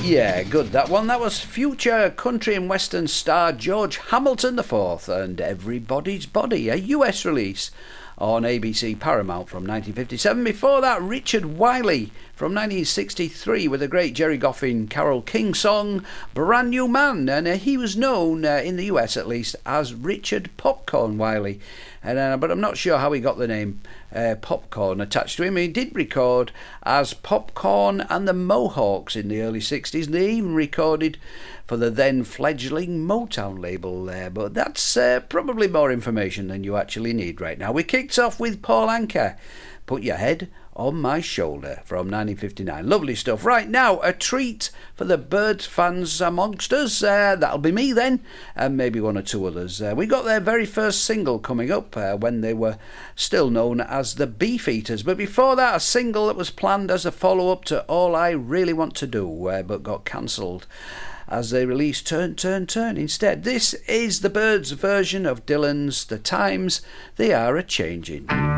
Yeah, good, that one. That was future country and western star George Hamilton IV and Everybody's Body, a US release on ABC Paramount from 1957. Before that, Richard Wiley from 1963 with a great Jerry Goffin Carole King song, Brand New Man, and he was known, in the US at least, as Richard Popcorn Wiley. But I'm not sure how he got the name Popcorn attached to him. He did record as Popcorn and the Mohawks in the early 60s, and they even recorded for the then fledgling Motown label there. But that's probably more information than you actually need right now. We kicked off with Paul Anka, Put Your Head on My Shoulder from 1959. Lovely stuff. Right now, a treat for the Byrds fans amongst us. That'll be me then, and maybe one or two others. We got their very first single coming up when they were still known as the Beefeaters. But before that, a single that was planned as a follow-up to All I Really Want to Do, but got cancelled as they released Turn, Turn, Turn instead. This is the Byrds version of Dylan's The Times They Are A-Changin'.